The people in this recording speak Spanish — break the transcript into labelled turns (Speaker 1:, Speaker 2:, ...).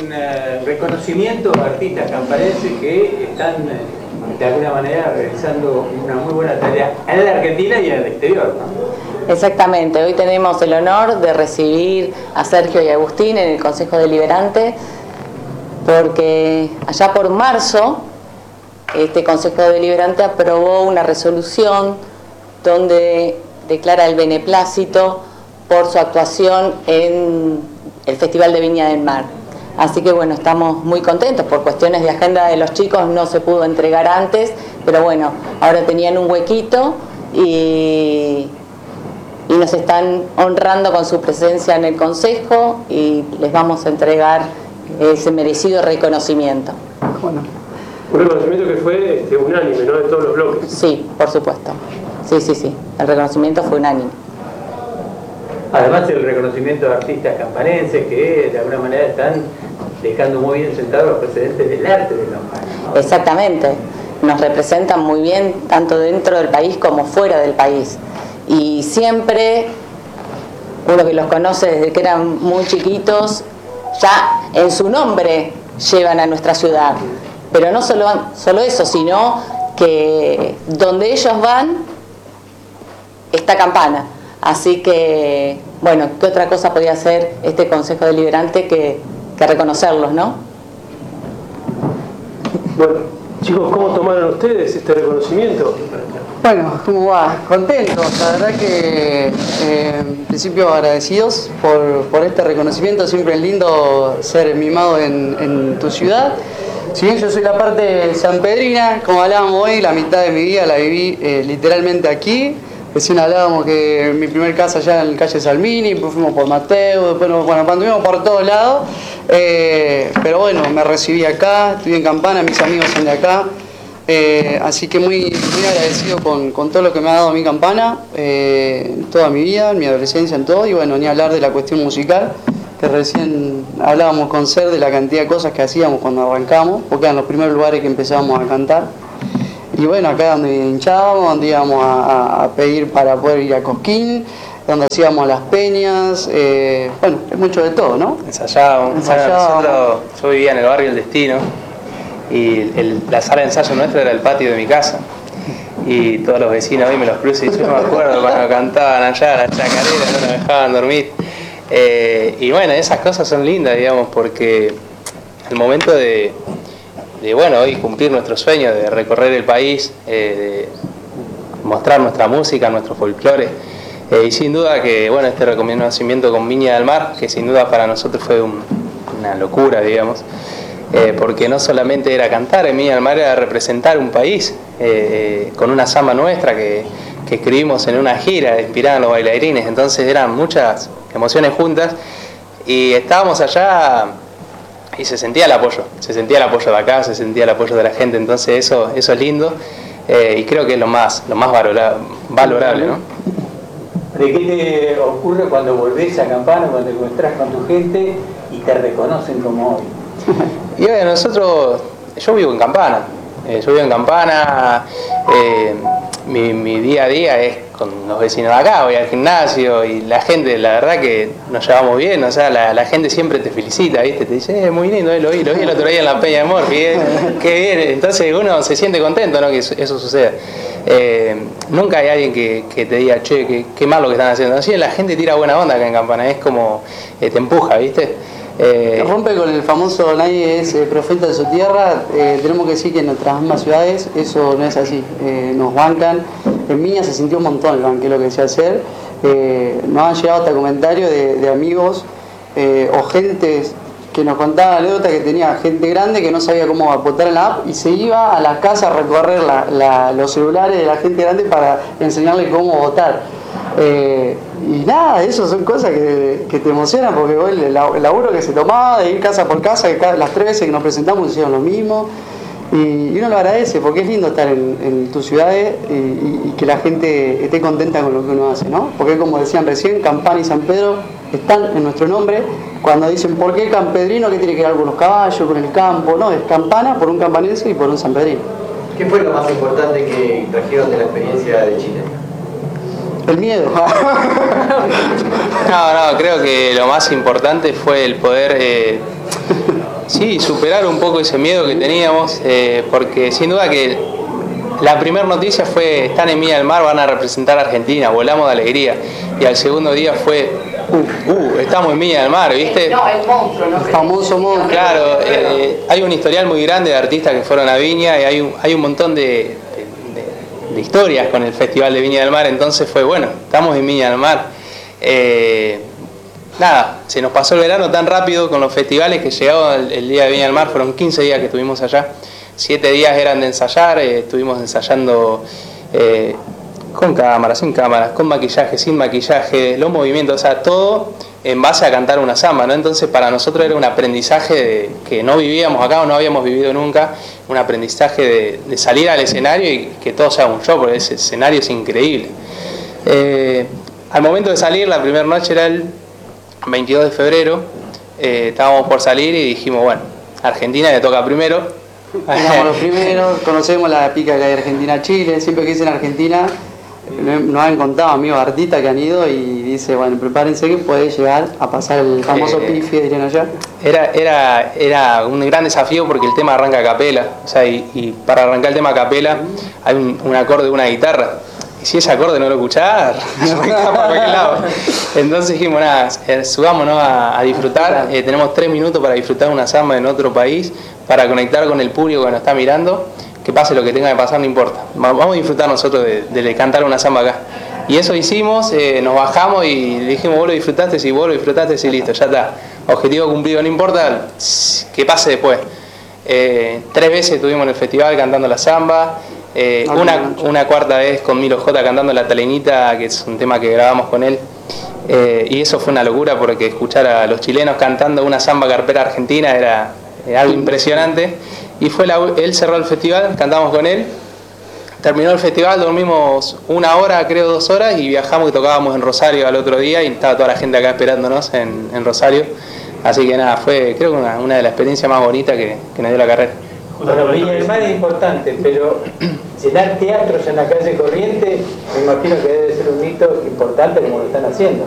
Speaker 1: reconocimiento a artistas camparenses que están de alguna manera realizando una muy buena tarea en la Argentina y en el exterior, ¿no?
Speaker 2: Exactamente, hoy tenemos el honor de recibir a Sergio y Agustín en el Consejo Deliberante, porque allá por marzo este Consejo Deliberante aprobó una resolución donde declara el beneplácito por su actuación en el Festival de Viña del Mar. Así que bueno, estamos muy contentos. Por cuestiones de agenda de los chicos no se pudo entregar antes, pero bueno, ahora tenían un huequito y nos están honrando con su presencia en el Consejo y les vamos a entregar ese merecido reconocimiento.
Speaker 3: Bueno, un reconocimiento que fue unánime, ¿no? De todos los bloques.
Speaker 2: Sí, por supuesto. Sí. El reconocimiento fue unánime.
Speaker 1: Además el reconocimiento de artistas camparenses que de alguna manera están dejando muy bien sentados los precedentes del arte de Campana, ¿no?
Speaker 2: Exactamente, nos representan muy bien tanto dentro del país como fuera del país. Y siempre, uno que los conoce desde que eran muy chiquitos, ya en su nombre llevan a nuestra ciudad. Pero no solo eso, sino que donde ellos van está Campana. Así que, bueno, ¿qué otra cosa podía hacer este Consejo Deliberante que reconocerlos, no?
Speaker 3: Bueno, chicos, ¿cómo tomaron ustedes este reconocimiento?
Speaker 4: Bueno, ¿cómo va? Contentos, la verdad que en principio agradecidos por este reconocimiento. Siempre es lindo ser mimado en tu ciudad. Si bien yo soy la parte sanpedrina, como hablábamos hoy, la mitad de mi vida la viví literalmente aquí. Recién hablábamos que mi primer casa allá en la calle Salmini, después fuimos por Mateo, después anduvimos por todos lados. Pero bueno, me recibí acá, estudié en Campana, mis amigos son de acá. Así que muy agradecido con todo lo que me ha dado mi Campana, toda mi vida, en mi adolescencia, en todo. Y bueno, ni hablar de la cuestión musical, que recién hablábamos con Ser de la cantidad de cosas que hacíamos cuando arrancamos, porque eran los primeros lugares que empezábamos a cantar. Y bueno, acá donde hinchábamos, donde íbamos a pedir para poder ir a Cosquín, donde hacíamos las peñas, bueno, es mucho de todo, ¿no?
Speaker 5: Ensayábamos. Bueno, yo vivía en el barrio El Destino y la sala de ensayo nuestra era el patio de mi casa. Y todos los vecinos hoy me los cruzo y yo no me acuerdo cuando cantaban allá las chacareras, no nos dejaban dormir. Y bueno, esas cosas son lindas, digamos, porque el momento de bueno, hoy cumplir nuestro sueño de recorrer el país, de mostrar nuestra música, nuestro folclore, y sin duda que bueno, este reconocimiento con Viña del Mar, que sin duda para nosotros fue una locura, digamos, porque no solamente era cantar, en Viña del Mar era representar un país, con una samba nuestra que escribimos en una gira inspirada en los bailarines, entonces eran muchas emociones juntas y estábamos allá. Y se sentía el apoyo de acá, se sentía el apoyo de la gente, entonces eso es lindo y creo que es lo más valorable, ¿no?
Speaker 1: ¿De qué te ocurre cuando volvés a Campana, cuando te encontrás con tu gente y te reconocen como hoy?
Speaker 5: Y bueno, yo vivo en Campana, mi día a día es con los vecinos de acá, voy al gimnasio y la gente, la verdad que nos llevamos bien, o sea, la gente siempre te felicita, ¿viste? Te dice, muy lindo, lo vi el otro día en la Peña de Morphy, qué bien, entonces uno se siente contento, ¿no? Que eso suceda. Nunca hay alguien que te diga, che, qué mal lo que están haciendo, así la gente tira buena onda acá en Campana, es como, te empuja, ¿viste?
Speaker 4: Rompe con el famoso nadie es profeta de su tierra. Tenemos que decir que en nuestras mismas ciudades eso no es así, nos bancan. En Viña se sintió un montón el banquero que decía hacer. Nos han llegado hasta comentarios de amigos o gentes que nos contaban anécdotas que tenía gente grande que no sabía cómo votar en la app y se iba a las casas a recorrer los celulares de la gente grande para enseñarle cómo votar. Y nada, eso son cosas que te emocionan porque hoy el laburo que se tomaba de ir casa por casa, que las 3 veces que nos presentamos hicieron lo mismo y uno lo agradece porque es lindo estar en tus ciudades y que la gente esté contenta con lo que uno hace, ¿no? Porque como decían recién, Campana y San Pedro están en nuestro nombre. Cuando dicen ¿por qué campedrino? ¿Qué tiene que ver con los caballos, con el campo? No, es Campana por un campanense y por un sanpedrino.
Speaker 6: ¿Qué fue lo más importante que trajeron de la experiencia de Chile?
Speaker 4: El miedo.
Speaker 5: No, creo que lo más importante fue el poder Sí, superar un poco ese miedo que teníamos, porque sin duda que la primera noticia fue, están en Viña del Mar, van a representar a Argentina, volamos de alegría. Y al segundo día fue, estamos en Viña del Mar, ¿viste?
Speaker 2: No, el monstruo, ¿no?
Speaker 4: El famoso monstruo.
Speaker 5: Claro, hay un historial muy grande de artistas que fueron a Viña y hay un montón de historias con el Festival de Viña del Mar, entonces fue, bueno, estamos en Viña del Mar. Nada, se nos pasó el verano tan rápido con los festivales que llegaba el día de Viña del Mar, fueron 15 días que estuvimos allá. 7 días eran de ensayar, estuvimos ensayando con cámaras, sin cámaras, con maquillaje, sin maquillaje, los movimientos, o sea, todo en base a cantar una samba, ¿no? Entonces para nosotros era un aprendizaje que no vivíamos acá o no habíamos vivido nunca, un aprendizaje de salir al escenario y que todo sea un show, porque ese escenario es increíble. Al momento de salir, la primera noche era el 22 de febrero, estábamos por salir y dijimos, bueno, Argentina le toca primero.
Speaker 4: Éramos los primeros, conocemos la pica que hay Argentina-Chile, siempre que dicen Argentina, nos han contado amigos artistas que han ido y dice, bueno, prepárense que puede llegar a pasar el famoso pifi, dirían allá.
Speaker 5: Era un gran desafío porque el tema arranca a capela, o sea, y para arrancar el tema a capela hay un acorde de una guitarra. Y si ese acorde no lo escuchás, arrancamos para cualquier lado. Entonces dijimos, nada, subámonos a disfrutar. Tenemos 3 minutos para disfrutar una samba en otro país, para conectar con el público que nos está mirando. Que pase lo que tenga que pasar, no importa. Vamos a disfrutar nosotros de cantar una samba acá. Y eso hicimos, nos bajamos y dijimos, vos lo disfrutaste, sí, vos lo disfrutaste, sí, listo, ya está. Objetivo cumplido, no importa, que pase después. 3 veces estuvimos en el festival cantando la samba. Una cuarta vez con Milo J cantando La Talenita, que es un tema que grabamos con él, y eso fue una locura porque escuchar a los chilenos cantando una samba carpera argentina era algo impresionante. Y él cerró el festival, cantamos con él, terminó el festival, dormimos 1 hora, creo 2 horas, y viajamos y tocábamos en Rosario al otro día y estaba toda la gente acá esperándonos en Rosario. Así que nada, fue creo que una de las experiencias más bonitas que nos dio la carrera.
Speaker 1: Bueno, Viña del Mar es importante, pero llenar teatros en la calle Corriente, me imagino que debe ser un hito importante como lo están haciendo.